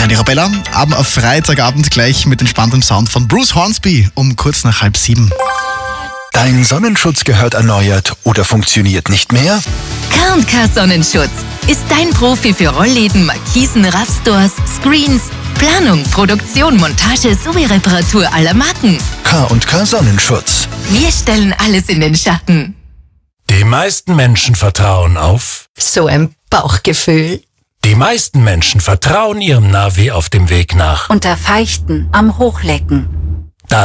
Ja, die Arabella am Freitagabend gleich mit entspanntem Sound von Bruce Hornsby um kurz nach 6:30. Dein Sonnenschutz gehört erneuert oder funktioniert nicht mehr? K&K Sonnenschutz ist dein Profi für Rollläden, Markisen, Raffstores, Screens, Planung, Produktion, Montage sowie Reparatur aller Marken. K&K Sonnenschutz. Wir stellen alles in den Schatten. Die meisten Menschen vertrauen auf. So ein Bauchgefühl. Die meisten Menschen vertrauen ihrem Navi auf dem Weg nach. Unter Feichten am Hochlecken.